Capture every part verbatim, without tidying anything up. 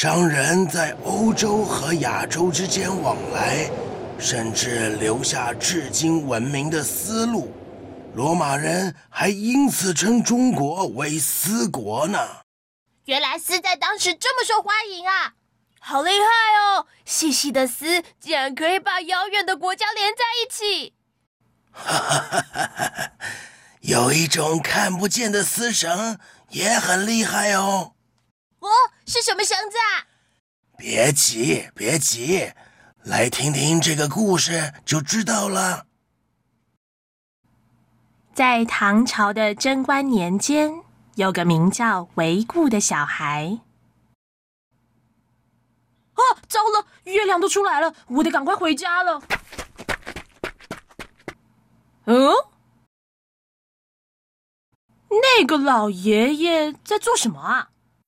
商人在欧洲和亚洲之间往来，甚至留下至今闻名的丝路。罗马人还因此称中国为丝国呢。 原来丝在当时这么受欢迎啊！ 好厉害哦！细细的丝竟然可以把遥远的国家连在一起。 哈哈哈哈哈！有一种看不见的丝绳也很厉害哦。 哦，是什么绳子啊？ 别急，别急，来听听这个故事就知道了。 在唐朝的贞观年间，有个名叫韦固的小孩。 啊，糟了，月亮都出来了，我得赶快回家了。嗯？那个老爷爷在做什么啊？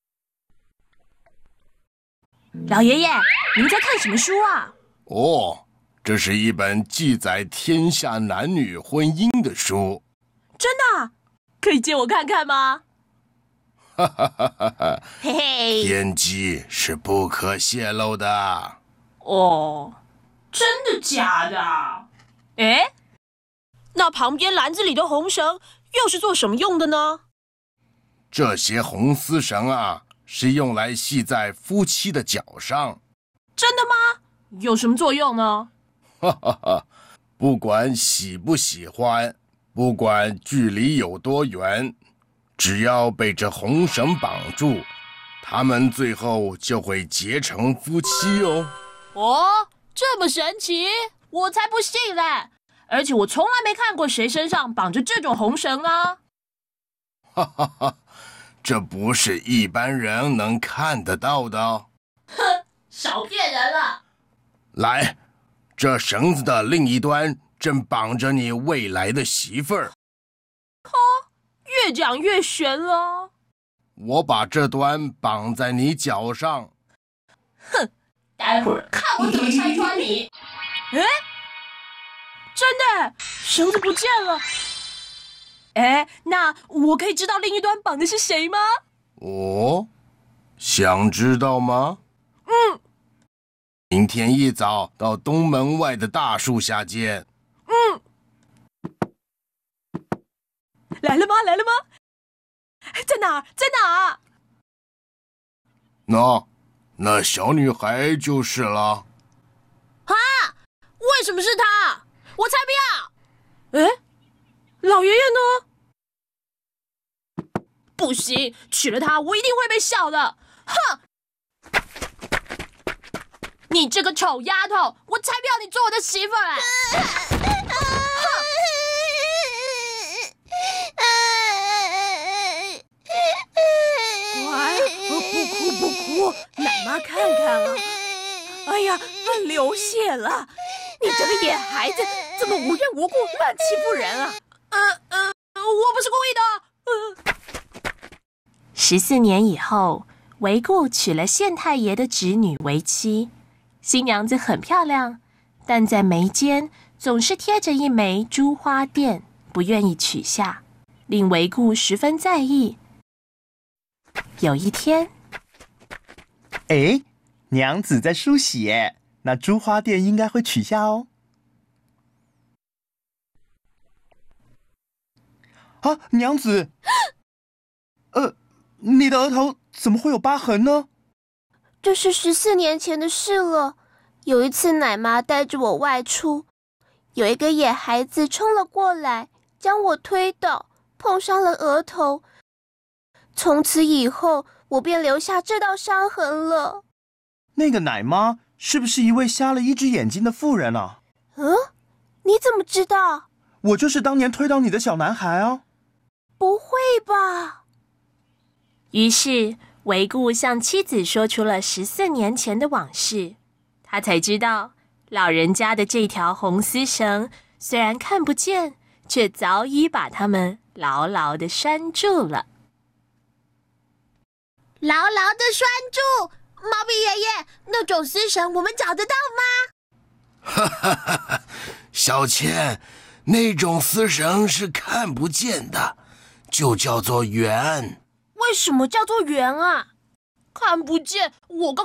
老爷爷，您在看什么书啊？ 哦，这是一本记载天下男女婚姻的书。 真的啊？可以借我看看吗？ 哈哈哈哈哈！ 嘿嘿， 天机是不可泄露的。 哦，真的假的？哎，那旁边篮子里的红绳又是做什么用的呢？ 这些红丝绳啊，是用来系在夫妻的脚上。 真的吗？有什么作用呢？ 哈哈哈！不管喜不喜欢，不管距离有多远，只要被这红绳绑住，他们最后就会结成夫妻哦。 哦，这么神奇？我才不信嘞！而且我从来没看过谁身上绑着这种红绳啊！ 哈哈哈！这不是一般人能看得到的哦。 哼，少骗人了！ 来，这绳子的另一端正绑着你未来的媳妇儿。 哦，越讲越悬了。 我把这端绑在你脚上。 哼，待会儿看我怎么拆穿你！哎，真的，绳子不见了。哎，那我可以知道另一端绑的是谁吗？ 哦，想知道吗？ 嗯。 明天一早到东门外的大树下见。 嗯。来了吗？来了吗？在哪儿？在哪儿？ 那，那小女孩就是了。 啊！为什么是她？我才不要！哎，老爷爷呢？不行，娶了她，我一定会被笑的。哼！你这个丑丫头，我才不要你做我的媳妇儿哎！乖，不哭不哭，奶妈看看啊！哎呀，流血了！你这个野孩子，怎么无缘无故乱欺负人啊？呃呃，我不是故意的。呃、 十四年以后，韦固娶了县太爷的侄女为妻。新娘子很漂亮，但在眉间总是贴着一枚珠花钿，不愿意取下，令韦固十分在意。有一天， 哎，娘子在梳洗耶，那珠花钿应该会取下哦。啊，娘子，呃，你的额头怎么会有疤痕呢？ 这是十四年前的事了。有一次，奶妈带着我外出，有一个野孩子冲了过来，将我推倒，碰伤了额头。从此以后，我便留下这道伤痕了。 那个奶妈是不是一位瞎了一只眼睛的妇人啊？ 嗯，你怎么知道？ 我就是当年推倒你的小男孩啊！ 不会吧？ 于是韦固向妻子说出了十四年前的往事。他才知道，老人家的这条红丝绳虽然看不见，却早已把他们牢牢地拴住了。 牢牢地拴住！毛笔爷爷，那种丝绳我们找得到吗？ 哈哈哈哈！小倩，那种丝绳是看不见的，就叫做缘。 为什么叫做缘啊？看不见，我刚